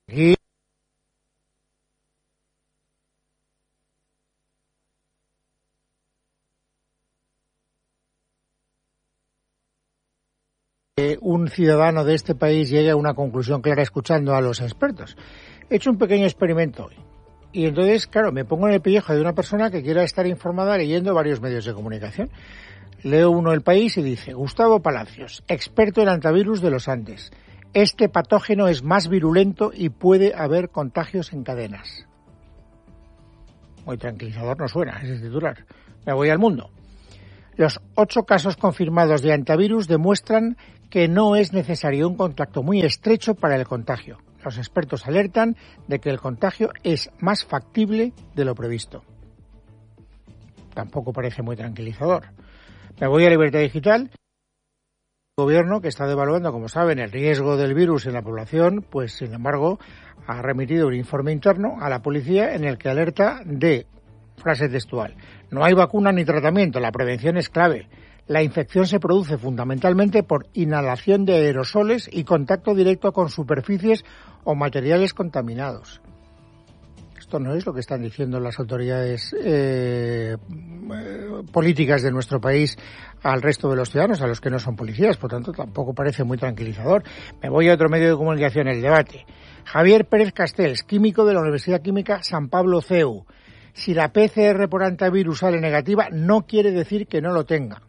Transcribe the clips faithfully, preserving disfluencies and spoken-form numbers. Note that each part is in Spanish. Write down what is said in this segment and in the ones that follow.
Aquí un ciudadano de este país llegue a una conclusión clara escuchando a los expertos. He hecho un pequeño experimento hoy. Y entonces, claro, me pongo en el pellejo de una persona que quiera estar informada leyendo varios medios de comunicación. Leo uno El País y dice: Gustavo Palacios, experto en antivirus de los Andes. Este patógeno es más virulento y puede haber contagios en cadenas. Muy tranquilizador no suena ese titular. Me voy al Mundo. Los ocho casos confirmados de antivirus demuestran que no es necesario un contacto muy estrecho para el contagio. Los expertos alertan de que el contagio es más factible de lo previsto. Tampoco parece muy tranquilizador. Me voy a Libertad Digital. El gobierno, que está devaluando, como saben, el riesgo del virus en la población, pues sin embargo ha remitido un informe interno a la policía en el que alerta de, frase textual: no hay vacuna ni tratamiento, la prevención es clave. La infección se produce fundamentalmente por inhalación de aerosoles y contacto directo con superficies o materiales contaminados. Esto no es lo que están diciendo las autoridades eh, políticas de nuestro país al resto de los ciudadanos, a los que no son policías, por tanto tampoco parece muy tranquilizador. Me voy a otro medio de comunicación, El Debate. Javier Pérez Castells, químico de la Universidad Química San Pablo C E U. Si la P C R por antivirus sale negativa, no quiere decir que no lo tenga.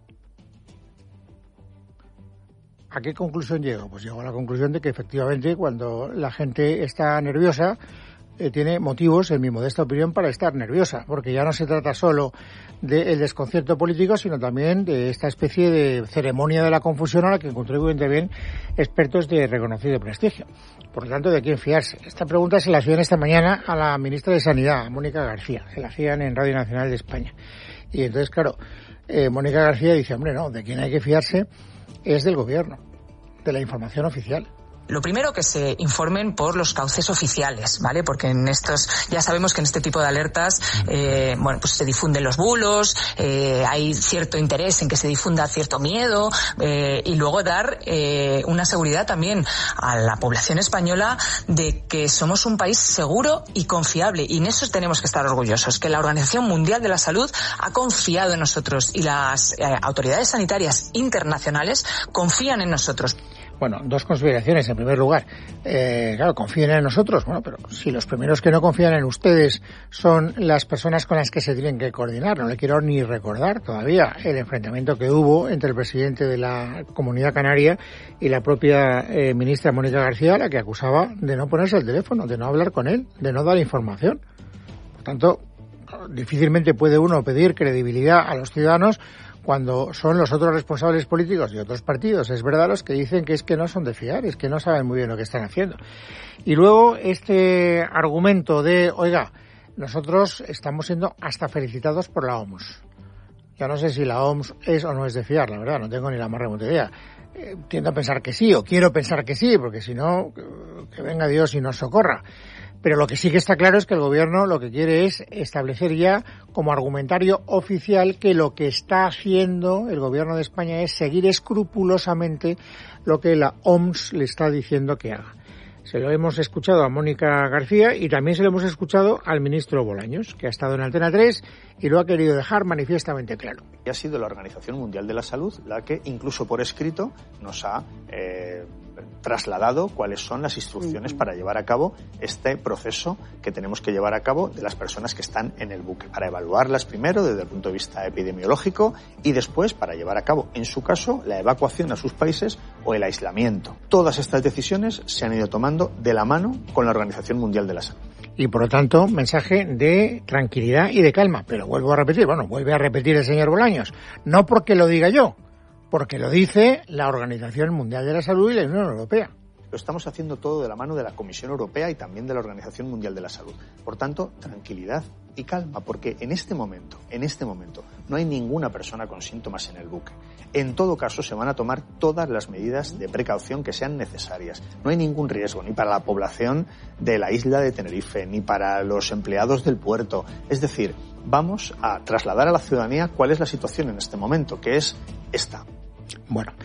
¿A qué conclusión llego? Pues llego a la conclusión de que efectivamente cuando la gente está nerviosa eh, tiene motivos, en mi modesta opinión, para estar nerviosa, porque ya no se trata solo del desconcierto político, sino también de esta especie de ceremonia de la confusión a la que contribuyen también expertos de reconocido prestigio. Por lo tanto, ¿de quién fiarse? Esta pregunta se la hacían esta mañana a la ministra de Sanidad, a Mónica García. Se la hacían en Radio Nacional de España. Y entonces, claro, eh, Mónica García dice, hombre, no, de quién hay que fiarse es del gobierno, de la información oficial. Lo primero, que se informen por los cauces oficiales, ¿vale? Porque en estos, ya sabemos que en este tipo de alertas, eh, bueno, pues se difunden los bulos, eh, hay cierto interés en que se difunda cierto miedo, eh, y luego dar eh, una seguridad también a la población española de que somos un país seguro y confiable, y en eso tenemos que estar orgullosos, que la Organización Mundial de la Salud ha confiado en nosotros y las eh, autoridades sanitarias internacionales confían en nosotros. Bueno, dos consideraciones. En primer lugar, eh, claro, confíen en nosotros. Bueno, pero si los primeros que no confían en ustedes son las personas con las que se tienen que coordinar, no le quiero ni recordar todavía el enfrentamiento que hubo entre el presidente de la Comunidad Canaria y la propia eh, ministra Mónica García, la que acusaba de no ponerse el teléfono, de no hablar con él, de no dar información. Por tanto, difícilmente puede uno pedir credibilidad a los ciudadanos cuando son los otros responsables políticos de otros partidos, es verdad, los que dicen que es que no son de fiar, es que no saben muy bien lo que están haciendo. Y luego este argumento de, oiga, nosotros estamos siendo hasta felicitados por la O M S. Yo no sé si la O M S es o no es de fiar, la verdad, no tengo ni la más remota idea. Eh, tiendo a pensar que sí, o quiero pensar que sí, porque si no, que venga Dios y nos socorra. Pero lo que sí que está claro es que el gobierno lo que quiere es establecer ya como argumentario oficial que lo que está haciendo el gobierno de España es seguir escrupulosamente lo que la O M S le está diciendo que haga. Se lo hemos escuchado a Mónica García y también se lo hemos escuchado al ministro Bolaños, que ha estado en Antena tres y lo ha querido dejar manifiestamente claro. Y ha sido la Organización Mundial de la Salud la que, incluso por escrito, nos ha eh, trasladado cuáles son las instrucciones para llevar a cabo este proceso que tenemos que llevar a cabo de las personas que están en el buque, para evaluarlas primero desde el punto de vista epidemiológico y después para llevar a cabo, en su caso, la evacuación a sus países o el aislamiento. Todas estas decisiones se han ido tomando de la mano con la Organización Mundial de la Salud. Y por lo tanto, mensaje de tranquilidad y de calma. Pero vuelvo a repetir, bueno, vuelve a repetir el señor Bolaños, no porque lo diga yo, porque lo dice la Organización Mundial de la Salud y la Unión Europea. Lo estamos haciendo todo de la mano de la Comisión Europea y también de la Organización Mundial de la Salud. Por tanto, tranquilidad y calma, porque en este momento, en este momento, no hay ninguna persona con síntomas en el buque. En todo caso, se van a tomar todas las medidas de precaución que sean necesarias. No hay ningún riesgo, ni para la población de la isla de Tenerife, ni para los empleados del puerto. Es decir, vamos a trasladar a la ciudadanía cuál es la situación en este momento, que es esta. Bueno,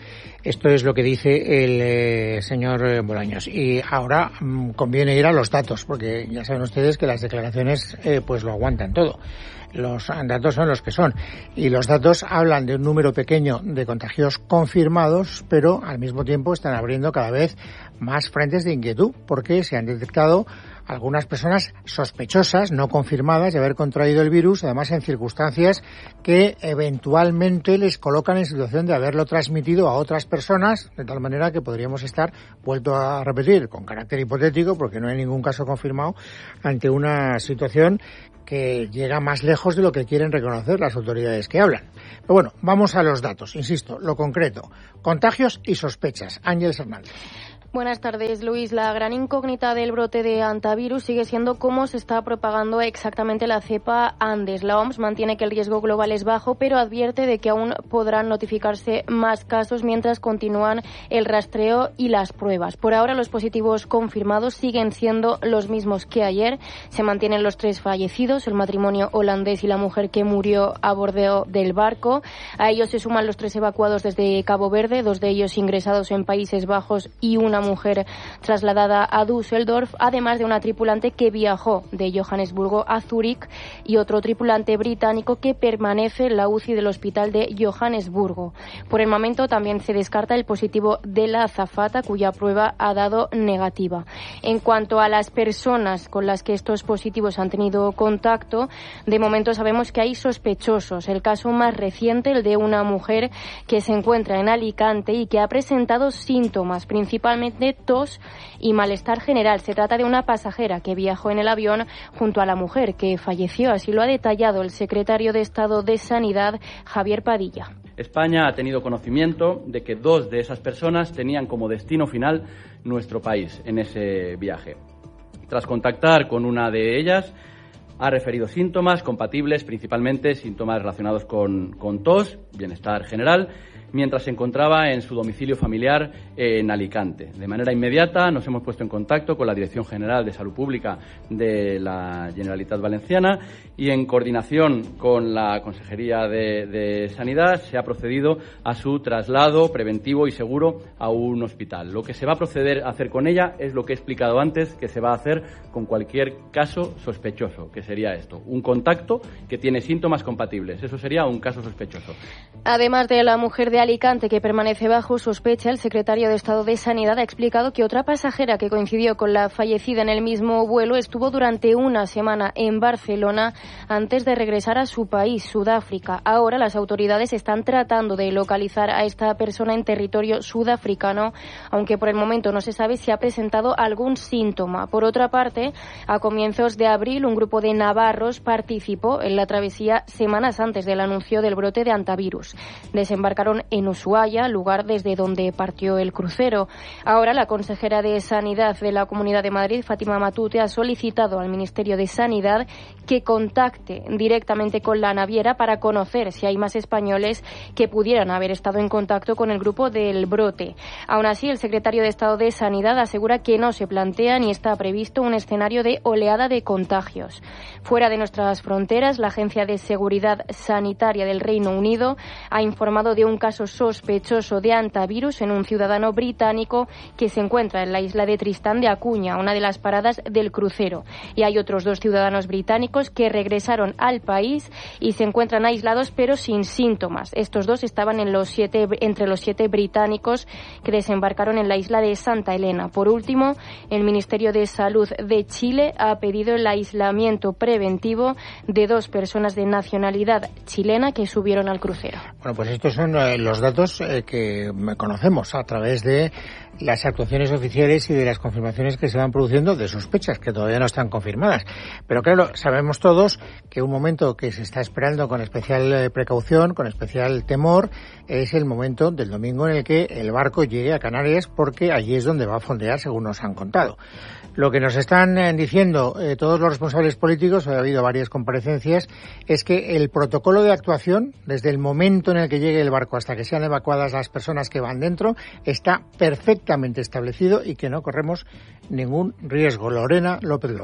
Esto es lo que dice el eh, señor Bolaños. Y ahora mmm, conviene ir a los datos, porque ya saben ustedes que las declaraciones eh, pues lo aguantan todo. Los datos son los que son. Y los datos hablan de un número pequeño de contagios confirmados, pero al mismo tiempo están abriendo cada vez más frentes de inquietud, porque se han detectado algunas personas sospechosas, no confirmadas, de haber contraído el virus, además en circunstancias que eventualmente les colocan en situación de haberlo transmitido a otras personas, de tal manera que podríamos estar, vuelto a repetir, con carácter hipotético, porque no hay ningún caso confirmado, ante una situación que llega más lejos de lo que quieren reconocer las autoridades que hablan. Pero bueno, vamos a los datos, insisto, lo concreto. Contagios y sospechas. Ángeles Hernández. Buenas tardes, Luis. La gran incógnita del brote de hantavirus sigue siendo cómo se está propagando exactamente la cepa Andes. La O M S mantiene que el riesgo global es bajo, pero advierte de que aún podrán notificarse más casos mientras continúan el rastreo y las pruebas. Por ahora, los positivos confirmados siguen siendo los mismos que ayer. Se mantienen los tres fallecidos, el matrimonio holandés y la mujer que murió a bordo del barco. A ellos se suman los tres evacuados desde Cabo Verde, dos de ellos ingresados en Países Bajos y una mujer trasladada a Düsseldorf, además de una tripulante que viajó de Johannesburgo a Zúrich y otro tripulante británico que permanece en la U C I del hospital de Johannesburgo. Por el momento también se descarta el positivo de la azafata, cuya prueba ha dado negativa. En cuanto a las personas con las que estos positivos han tenido contacto, de momento sabemos que hay sospechosos. El caso más reciente, el de una mujer que se encuentra en Alicante y que ha presentado síntomas, principalmente de tos y malestar general. Se trata de una pasajera que viajó en el avión junto a la mujer que falleció. Así lo ha detallado el secretario de Estado de Sanidad, Javier Padilla. España ha tenido conocimiento de que dos de esas personas tenían como destino final nuestro país en ese viaje. Tras contactar con una de ellas, ha referido síntomas compatibles, principalmente síntomas relacionados con, con tos, bienestar general, mientras se encontraba en su domicilio familiar en Alicante. De manera inmediata nos hemos puesto en contacto con la Dirección General de Salud Pública de la Generalitat Valenciana y en coordinación con la Consejería de, de Sanidad se ha procedido a su traslado preventivo y seguro a un hospital. Lo que se va a proceder a hacer con ella es lo que he explicado antes, que se va a hacer con cualquier caso sospechoso, que sería esto, un contacto que tiene síntomas compatibles. Eso sería un caso sospechoso. Además de la mujer de Alicante, que permanece bajo sospecha, el secretario de Estado de Sanidad ha explicado que otra pasajera que coincidió con la fallecida en el mismo vuelo estuvo durante una semana en Barcelona antes de regresar a su país, Sudáfrica. Ahora las autoridades están tratando de localizar a esta persona en territorio sudafricano, aunque por el momento no se sabe si ha presentado algún síntoma. Por otra parte, a comienzos de abril, un grupo de navarros participó en la travesía semanas antes del anuncio del brote de hantavirus. Desembarcaron en Ushuaia, lugar desde donde partió el crucero. Ahora la consejera de Sanidad de la Comunidad de Madrid, Fátima Matute, ha solicitado al Ministerio de Sanidad que contacte directamente con la naviera para conocer si hay más españoles que pudieran haber estado en contacto con el grupo del brote. Aún así, el secretario de Estado de Sanidad asegura que no se plantea ni está previsto un escenario de oleada de contagios. Fuera de nuestras fronteras, la Agencia de Seguridad Sanitaria del Reino Unido ha informado de un caso sospechoso de hantavirus en un ciudadano británico que se encuentra en la isla de Tristán de Acuña, una de las paradas del crucero. Y hay otros dos ciudadanos británicos que regresaron al país y se encuentran aislados pero sin síntomas. Estos dos estaban en los siete, entre los siete británicos que desembarcaron en la isla de Santa Elena. Por último, el Ministerio de Salud de Chile ha pedido el aislamiento preventivo de dos personas de nacionalidad chilena que subieron al crucero. Bueno, pues estos son eh, los datos eh, que conocemos a través de las actuaciones oficiales y de las confirmaciones que se van produciendo de sospechas que todavía no están confirmadas. Pero claro, sabemos todos que un momento que se está esperando con especial precaución, con especial temor, es el momento del domingo en el que el barco llegue a Canarias, porque allí es donde va a fondear, según nos han contado. Lo que nos están eh, diciendo eh, todos los responsables políticos, ha habido varias comparecencias, es que el protocolo de actuación, desde el momento en el que llegue el barco hasta que sean evacuadas las personas que van dentro, está perfectamente establecido y que no corremos ningún riesgo. Lorena López Lobo.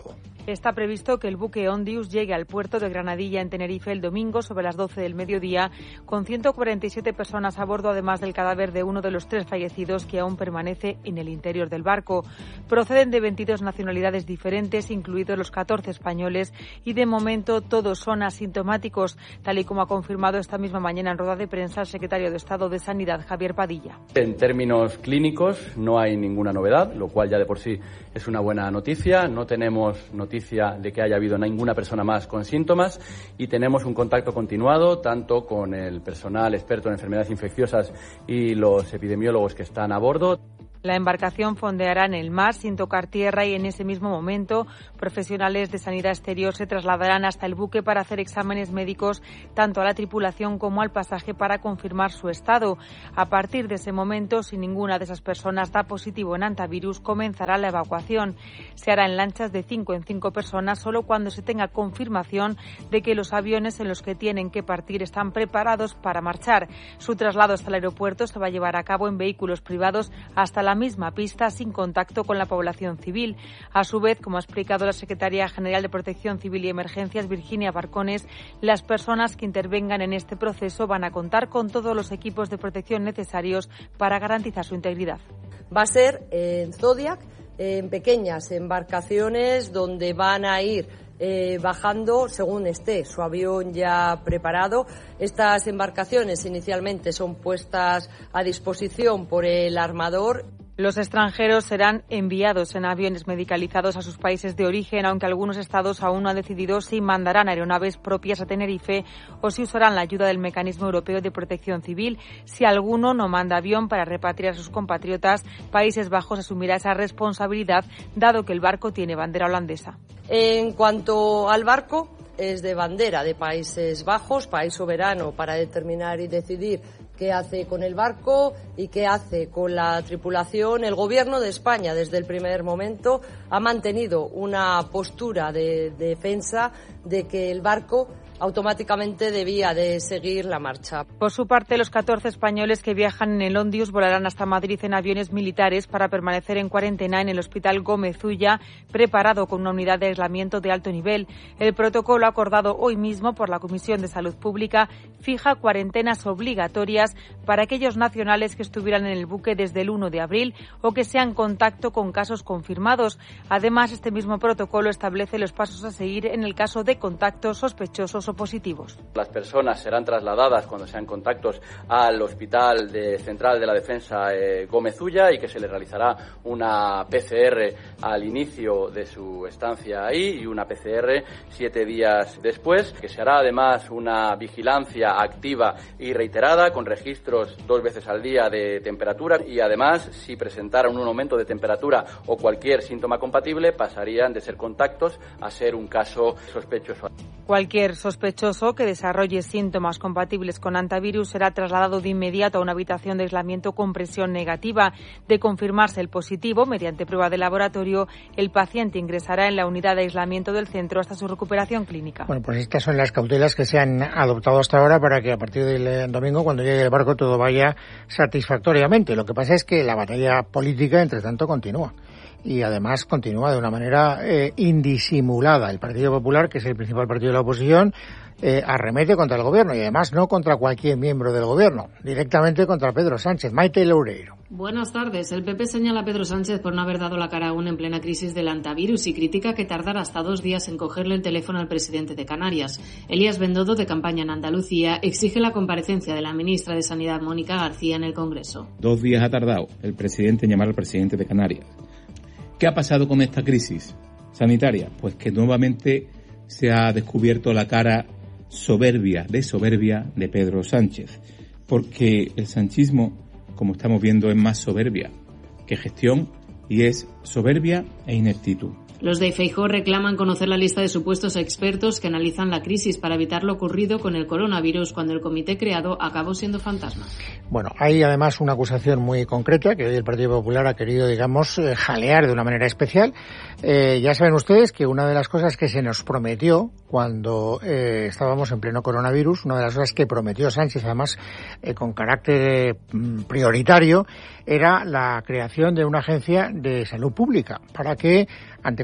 Está previsto que el buque Ondius llegue al puerto de Granadilla, en Tenerife, el domingo sobre las doce del mediodía, con ciento cuarenta y siete personas a bordo, además del cadáver de uno de los tres fallecidos que aún permanece en el interior del barco. Proceden de veintidós nacionalidades diferentes, incluidos los catorce españoles, y de momento todos son asintomáticos, tal y como ha confirmado esta misma mañana en rueda de prensa el secretario de Estado de Sanidad, Javier Padilla. En términos clínicos no hay ninguna novedad, lo cual ya de por sí es una buena noticia. No tenemos noticia de que haya habido ninguna persona más con síntomas y tenemos un contacto continuado tanto con el personal experto en enfermedades infecciosas y los epidemiólogos que están a bordo. La embarcación fondeará en el mar sin tocar tierra y en ese mismo momento profesionales de sanidad exterior se trasladarán hasta el buque para hacer exámenes médicos tanto a la tripulación como al pasaje para confirmar su estado. A partir de ese momento, si ninguna de esas personas da positivo en hantavirus, comenzará la evacuación. Se hará en lanchas de cinco en cinco personas solo cuando se tenga confirmación de que los aviones en los que tienen que partir están preparados para marchar. Su traslado hasta el aeropuerto se va a llevar a cabo en vehículos privados hasta la la misma pista sin contacto con la población civil. A su vez, como ha explicado la Secretaria General de Protección Civil y Emergencias, Virginia Barcones, las personas que intervengan en este proceso van a contar con todos los equipos de protección necesarios para garantizar su integridad. Va a ser en Zodiac, en pequeñas embarcaciones donde van a ir Eh, bajando según esté su avión ya preparado. Estas embarcaciones inicialmente son puestas a disposición por el armador. Los extranjeros serán enviados en aviones medicalizados a sus países de origen, aunque algunos estados aún no han decidido si mandarán aeronaves propias a Tenerife o si usarán la ayuda del Mecanismo Europeo de Protección Civil. Si alguno no manda avión para repatriar a sus compatriotas, Países Bajos asumirá esa responsabilidad, dado que el barco tiene bandera holandesa. En cuanto al barco, es de bandera de Países Bajos, país soberano para determinar y decidir qué hace con el barco y qué hace con la tripulación. El Gobierno de España, desde el primer momento, ha mantenido una postura de, de defensa de que el barco automáticamente debía de seguir la marcha. Por su parte, los catorce españoles que viajan en el Ondius volarán hasta Madrid en aviones militares para permanecer en cuarentena en el Hospital Gómez Ulla, preparado con una unidad de aislamiento de alto nivel. El protocolo acordado hoy mismo por la Comisión de Salud Pública fija cuarentenas obligatorias para aquellos nacionales que estuvieran en el buque desde el uno de abril o que sean contacto con casos confirmados. Además, este mismo protocolo establece los pasos a seguir en el caso de contactos sospechosos o positivos. Las personas serán trasladadas cuando sean contactos al Hospital de Central de la Defensa eh, Gómez Ulla y que se les realizará una P C R al inicio de su estancia ahí y una P C R siete días después, que se hará además una vigilancia activa y reiterada con registros dos veces al día de temperatura y además si presentaran un aumento de temperatura o cualquier síntoma compatible pasarían de ser contactos a ser un caso sospechoso. Cualquier sospechoso que desarrolle síntomas compatibles con hantavirus será trasladado de inmediato a una habitación de aislamiento con presión negativa. De confirmarse el positivo mediante prueba de laboratorio, el paciente ingresará en la unidad de aislamiento del centro hasta su recuperación clínica. Bueno, pues estas son las cautelas que se han adoptado hasta ahora para que a partir del domingo, cuando llegue el barco, todo vaya satisfactoriamente. Lo que pasa es que la batalla política, entre tanto, continúa. Y además continúa de una manera eh, indisimulada. El Partido Popular, que es el principal partido de la oposición, eh, arremete contra el gobierno y además no contra cualquier miembro del gobierno, directamente contra Pedro Sánchez. Maite Loureiro. Buenas tardes. El P P señala a Pedro Sánchez por no haber dado la cara aún en plena crisis del hantavirus y critica que tardara hasta dos días en cogerle el teléfono al presidente de Canarias. Elías Bendodo, de campaña en Andalucía, exige la comparecencia de la ministra de Sanidad, Mónica García, en el Congreso. Dos días ha tardado el presidente en llamar al presidente de Canarias. ¿Qué ha pasado con esta crisis sanitaria? Pues que nuevamente se ha descubierto la cara soberbia, de soberbia de Pedro Sánchez, porque el sanchismo, como estamos viendo, es más soberbia que gestión y es soberbia e ineptitud. Los de Feijóo reclaman conocer la lista de supuestos expertos que analizan la crisis para evitar lo ocurrido con el coronavirus cuando el comité creado acabó siendo fantasma. Bueno, hay además una acusación muy concreta que hoy el Partido Popular ha querido, digamos, eh, jalear de una manera especial. Eh, ya saben ustedes que una de las cosas que se nos prometió cuando eh, estábamos en pleno coronavirus, una de las cosas que prometió Sánchez, además eh, con carácter eh, prioritario, era la creación de una agencia de salud pública para que ante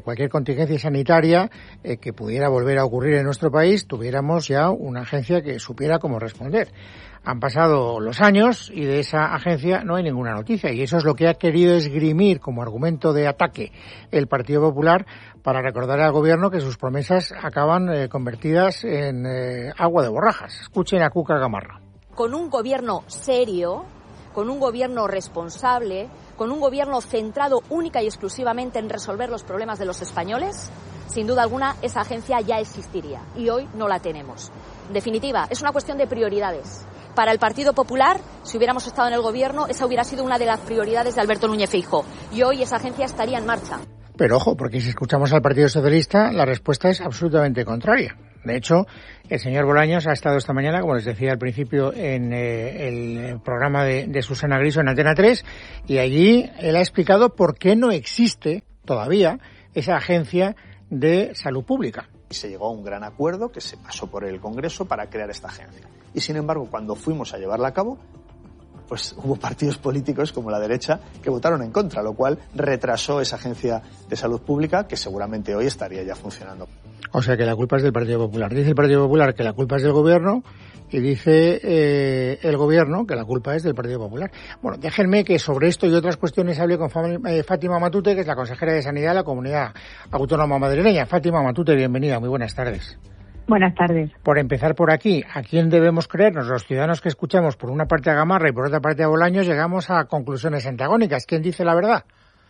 cualquier contingencia sanitaria eh, que pudiera volver a ocurrir en nuestro país, tuviéramos ya una agencia que supiera cómo responder. Han pasado los años y de esa agencia no hay ninguna noticia, y eso es lo que ha querido esgrimir como argumento de ataque el Partido Popular para recordar al Gobierno que sus promesas acaban eh, convertidas en eh, agua de borrajas. Escuchen a Cuca Gamarra. Con un Gobierno serio, con un Gobierno responsable, con un Gobierno centrado única y exclusivamente en resolver los problemas de los españoles, sin duda alguna esa agencia ya existiría y hoy no la tenemos. En definitiva, es una cuestión de prioridades. Para el Partido Popular, si hubiéramos estado en el Gobierno, esa hubiera sido una de las prioridades de Alberto Núñez Feijóo y hoy esa agencia estaría en marcha. Pero ojo, porque si escuchamos al Partido Socialista, la respuesta es absolutamente contraria. De hecho, el señor Bolaños ha estado esta mañana, como les decía al principio, en eh, el programa de, de Susana Griso en Antena tres, y allí él ha explicado por qué no existe todavía esa agencia de salud pública. Se llegó a un gran acuerdo que se pasó por el Congreso para crear esta agencia. Y sin embargo, cuando fuimos a llevarla a cabo, pues hubo partidos políticos como la derecha que votaron en contra, lo cual retrasó esa agencia de salud pública que seguramente hoy estaría ya funcionando. O sea que la culpa es del Partido Popular. Dice el Partido Popular que la culpa es del Gobierno y dice eh, el Gobierno que la culpa es del Partido Popular. Bueno, déjenme que sobre esto y otras cuestiones hable con Fátima Matute, que es la consejera de Sanidad de la Comunidad Autónoma Madrileña. Fátima Matute, bienvenida, muy buenas tardes. Buenas tardes. Por empezar por aquí, ¿a quién debemos creernos? Los ciudadanos que escuchamos por una parte a Gamarra y por otra parte a Bolaños llegamos a conclusiones antagónicas. ¿Quién dice la verdad?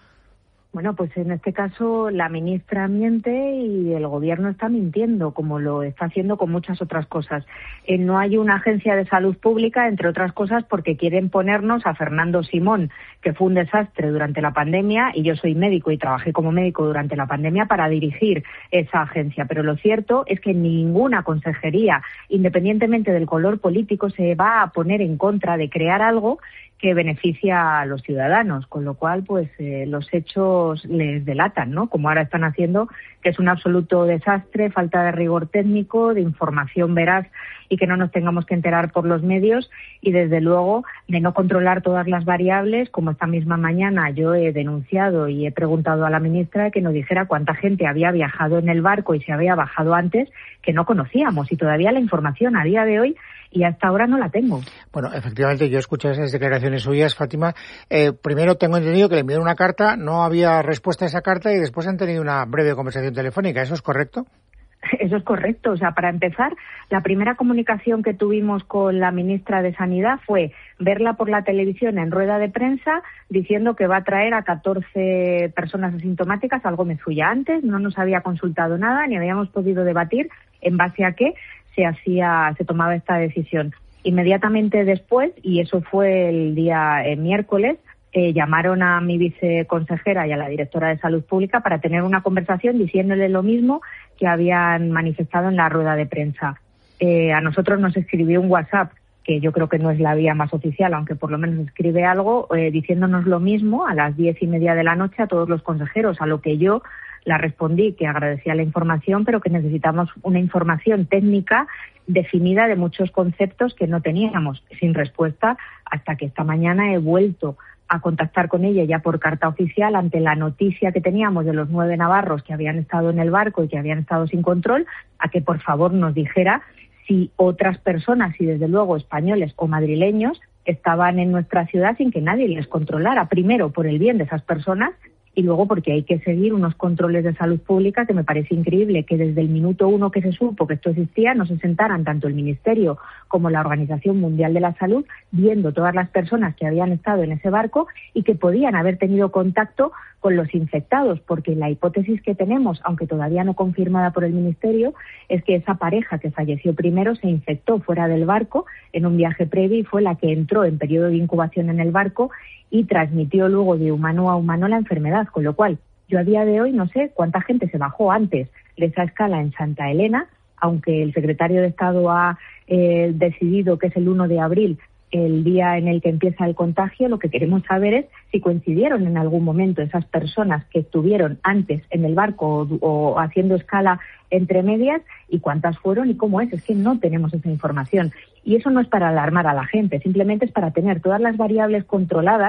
Bueno, pues en este caso la ministra miente y el Gobierno está mintiendo, como lo está haciendo con muchas otras cosas. Eh, no hay una agencia de salud pública, entre otras cosas, porque quieren ponernos a Fernando Simón, que fue un desastre durante la pandemia, y yo soy médico y trabajé como médico durante la pandemia para dirigir esa agencia. Pero lo cierto es que ninguna consejería, independientemente del color político, se va a poner en contra de crear algo que beneficia a los ciudadanos, con lo cual pues eh, los hechos les delatan, ¿no? Como ahora están haciendo, que es un absoluto desastre, falta de rigor técnico, de información veraz y que no nos tengamos que enterar por los medios, y desde luego de no controlar todas las variables, como esta misma mañana yo he denunciado y he preguntado a la ministra que nos dijera cuánta gente había viajado en el barco y se había bajado antes, que no conocíamos, y todavía la información a día de hoy y hasta ahora no la tengo. Bueno, efectivamente, yo escuché esas declaraciones suyas, Fátima. Eh, primero tengo entendido que le enviaron una carta, no había respuesta a esa carta y después han tenido una breve conversación telefónica. ¿Eso es correcto? Eso es correcto. O sea, para empezar, la primera comunicación que tuvimos con la ministra de Sanidad fue verla por la televisión en rueda de prensa diciendo que va a traer a catorce personas asintomáticas, algo me suya antes, no nos había consultado nada ni habíamos podido debatir en base a qué se hacía, se tomaba esta decisión. Inmediatamente después, y eso fue el día eh, miércoles, eh, llamaron a mi viceconsejera y a la directora de Salud Pública para tener una conversación diciéndole lo mismo que habían manifestado en la rueda de prensa. Eh, a nosotros nos escribió un WhatsApp, que yo creo que no es la vía más oficial, aunque por lo menos escribe algo, eh, diciéndonos lo mismo a las diez y media de la noche a todos los consejeros, a lo que yo la respondí que agradecía la información, pero que necesitamos una información técnica definida de muchos conceptos que no teníamos, sin respuesta, hasta que esta mañana he vuelto a contactar con ella ya por carta oficial ante la noticia que teníamos de los nueve navarros que habían estado en el barco y que habían estado sin control, a que por favor nos dijera si otras personas, y desde luego españoles o madrileños, estaban en nuestra ciudad sin que nadie les controlara, primero por el bien de esas personas y luego porque hay que seguir unos controles de salud pública que me parece increíble que desde el minuto uno que se supo que esto existía no se sentaran tanto el Ministerio como la Organización Mundial de la Salud viendo todas las personas que habían estado en ese barco y que podían haber tenido contacto con los infectados, porque la hipótesis que tenemos, aunque todavía no confirmada por el Ministerio, es que esa pareja que falleció primero se infectó fuera del barco en un viaje previo y fue la que entró en periodo de incubación en el barco y transmitió luego de humano a humano la enfermedad, con lo cual yo a día de hoy no sé cuánta gente se bajó antes de esa escala en Santa Elena, aunque el secretario de Estado ha eh, decidido que es el uno de abril el día en el que empieza el contagio. Lo que queremos saber es si coincidieron en algún momento esas personas que estuvieron antes en el barco o, o haciendo escala entre medias y cuántas fueron y cómo es. Es que no tenemos esa información. Y eso no es para alarmar a la gente, simplemente es para tener todas las variables controladas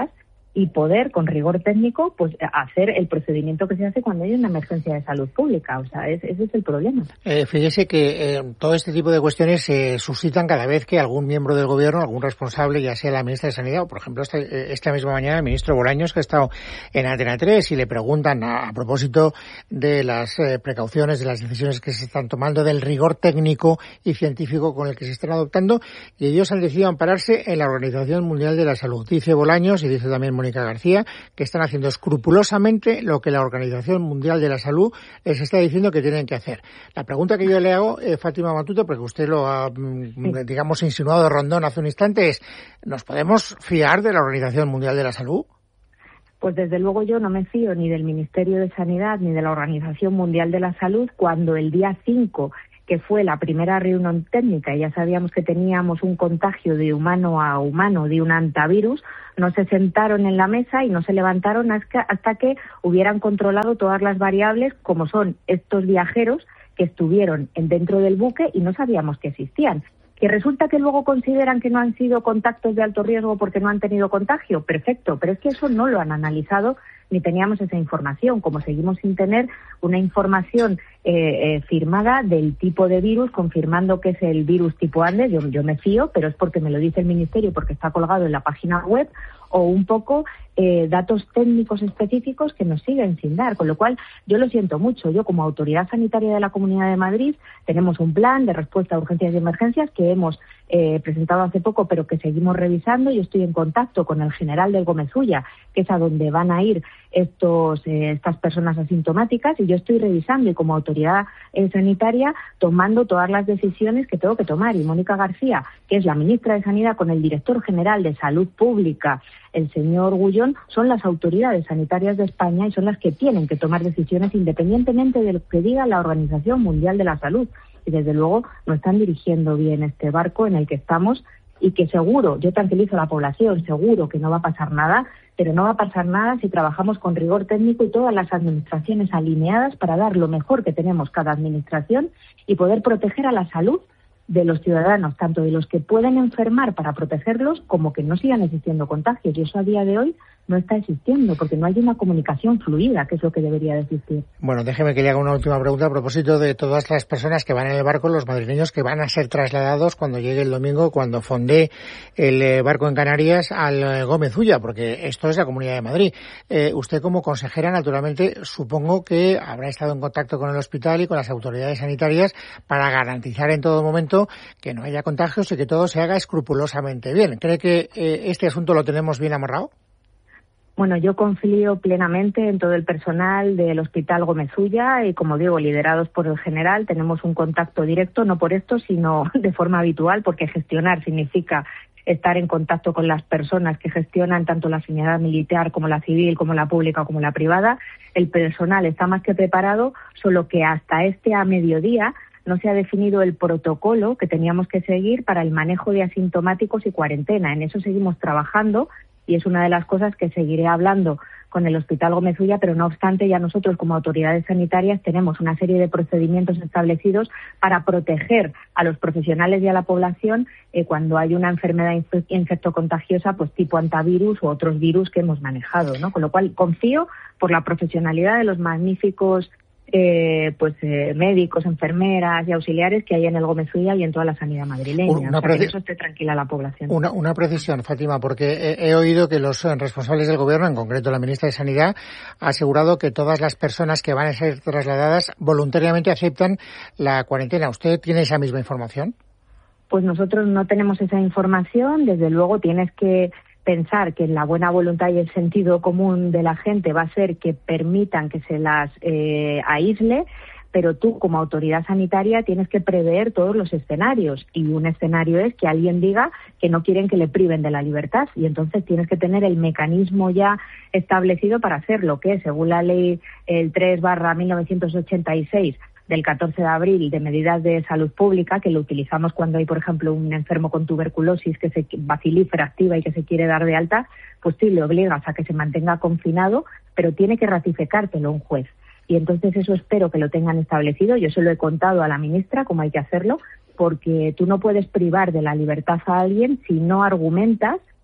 y poder, con rigor técnico, pues hacer el procedimiento que se hace cuando hay una emergencia de salud pública. O sea, es, ese es el problema. Eh, fíjese que eh, todo este tipo de cuestiones se eh, suscitan cada vez que algún miembro del gobierno, algún responsable, ya sea la ministra de Sanidad o, por ejemplo, esta, esta misma mañana el ministro Bolaños, que ha estado en Antena tres, y le preguntan a, a propósito de las eh, precauciones, de las decisiones que se están tomando, del rigor técnico y científico con el que se están adoptando, y ellos han decidido ampararse en la Organización Mundial de la Salud. Dice Bolaños, y dice también Mónica García, que están haciendo escrupulosamente lo que la Organización Mundial de la Salud les está diciendo que tienen que hacer. La pregunta que yo le hago, eh, Fátima Matute, porque usted lo ha, mm, digamos, insinuado de rondón hace un instante, es, ¿nos podemos fiar de la Organización Mundial de la Salud? Pues desde luego yo no me fío ni del Ministerio de Sanidad ni de la Organización Mundial de la Salud, cuando el día cinco, que fue la primera reunión técnica, y ya sabíamos que teníamos un contagio de humano a humano de un hantavirus, no se sentaron en la mesa y no se levantaron hasta que hubieran controlado todas las variables, como son estos viajeros que estuvieron dentro del buque y no sabíamos que existían. Que resulta que luego consideran que no han sido contactos de alto riesgo porque no han tenido contagio, perfecto, pero es que eso no lo han analizado ni teníamos esa información, como seguimos sin tener una información eh, eh, firmada del tipo de virus, confirmando que es el virus tipo Andes. Yo, yo me fío, pero es porque me lo dice el Ministerio, porque está colgado en la página web, o un poco eh, datos técnicos específicos que nos siguen sin dar, con lo cual yo lo siento mucho. Yo, como Autoridad Sanitaria de la Comunidad de Madrid, tenemos un plan de respuesta a urgencias y emergencias que hemos eh, presentado hace poco, pero que seguimos revisando. Yo estoy en contacto con el general del Gómez Ulla, que es a donde van a ir estos eh, estas personas asintomáticas, y yo estoy revisando y como autoridad eh, sanitaria tomando todas las decisiones que tengo que tomar. Y Mónica García, que es la ministra de Sanidad, con el director general de Salud Pública, el señor Gullón, son las autoridades sanitarias de España y son las que tienen que tomar decisiones independientemente de lo que diga la Organización Mundial de la Salud. Y desde luego no están dirigiendo bien este barco en el que estamos, y que seguro, yo tranquilizo a la población, seguro que no va a pasar nada, pero no va a pasar nada si trabajamos con rigor técnico y todas las administraciones alineadas para dar lo mejor que tenemos cada administración y poder proteger a la salud de los ciudadanos, tanto de los que pueden enfermar para protegerlos como que no sigan existiendo contagios. Y eso a día de hoy no está existiendo porque no hay una comunicación fluida, que es lo que debería de existir. Bueno, déjeme que le haga una última pregunta a propósito de todas las personas que van en el barco, los madrileños que van a ser trasladados cuando llegue el domingo, cuando fondee el barco en Canarias al Gómez Ulla, porque esto es la Comunidad de Madrid. Eh, usted, como consejera, naturalmente, supongo que habrá estado en contacto con el hospital y con las autoridades sanitarias para garantizar en todo momento que no haya contagios y que todo se haga escrupulosamente bien. ¿Cree que eh, este asunto lo tenemos bien amarrado? Bueno, yo confío plenamente en todo el personal del Hospital Gómez Ulla y, como digo, liderados por el general, tenemos un contacto directo, no por esto, sino de forma habitual, porque gestionar significa estar en contacto con las personas que gestionan tanto la sanidad militar como la civil, como la pública, como la privada. El personal está más que preparado, solo que hasta este a mediodía no se ha definido el protocolo que teníamos que seguir para el manejo de asintomáticos y cuarentena. En eso seguimos trabajando y es una de las cosas que seguiré hablando con el Hospital Gómez Ulla, pero no obstante ya nosotros como autoridades sanitarias tenemos una serie de procedimientos establecidos para proteger a los profesionales y a la población eh, cuando hay una enfermedad inf- infectocontagiosa, pues tipo antivirus u otros virus que hemos manejado, ¿no? Con lo cual confío por la profesionalidad de los magníficos Eh, pues eh, médicos, enfermeras y auxiliares que hay en el Gómez Ulla y en toda la sanidad madrileña. Una o sea, preci- que eso esté tranquila la población. Una, una precisión, Fátima, porque he, he oído que los responsables del Gobierno, en concreto la ministra de Sanidad, ha asegurado que todas las personas que van a ser trasladadas voluntariamente aceptan la cuarentena. ¿Usted tiene esa misma información? Pues nosotros no tenemos esa información. Desde luego tienes que pensar que la buena voluntad y el sentido común de la gente va a ser que permitan que se las eh, aísle, pero tú como autoridad sanitaria tienes que prever todos los escenarios, y un escenario es que alguien diga que no quieren que le priven de la libertad, y entonces tienes que tener el mecanismo ya establecido para hacerlo, que según la ley el tres barra mil novecientos ochenta y seis del catorce de abril de medidas de salud pública, que lo utilizamos cuando hay, por ejemplo, un enfermo con tuberculosis que se bacilífera activa y que se quiere dar de alta, pues sí, le obligas a que se mantenga confinado, pero tiene que ratificártelo un juez. Y entonces eso espero que lo tengan establecido. Yo se lo he contado a la ministra cómo hay que hacerlo, porque tú no puedes privar de la libertad a alguien si no argumentas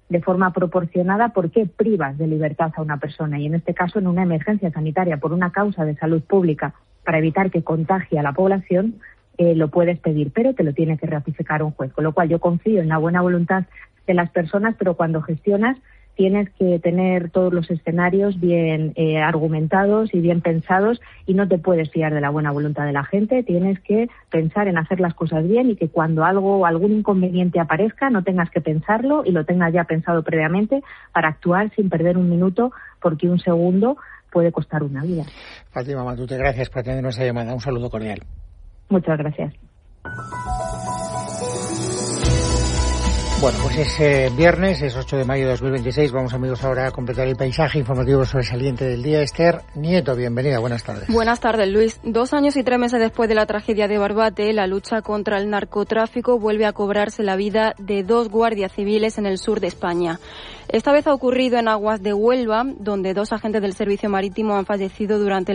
de forma proporcionada por qué privas de libertad a una persona. Y en este caso, en una emergencia sanitaria por una causa de salud pública para evitar que contagie a la población, eh, lo puedes pedir, pero te lo tiene que ratificar un juez. Con lo cual yo confío en la buena voluntad de las personas, pero cuando gestionas tienes que tener todos los escenarios bien eh, argumentados y bien pensados, y no te puedes fiar de la buena voluntad de la gente. Tienes que pensar en hacer las cosas bien y que cuando algo o algún inconveniente aparezca no tengas que pensarlo y lo tengas ya pensado previamente para actuar sin perder un minuto, porque un segundo puede costar una vida. Fátima Matute, gracias por atender nuestra llamada. Un saludo cordial. Muchas gracias. Bueno, pues es eh, viernes, es ocho de mayo de dos mil veintiséis. Vamos, amigos, ahora a completar el paisaje informativo sobresaliente del día. Esther Nieto, bienvenida, buenas tardes. Buenas tardes, Luis. Dos años y tres meses después de la tragedia de Barbate, la lucha contra el narcotráfico vuelve a cobrarse la vida de dos guardias civiles en el sur de España. Esta vez ha ocurrido en aguas de Huelva, donde dos agentes del servicio marítimo han fallecido durante la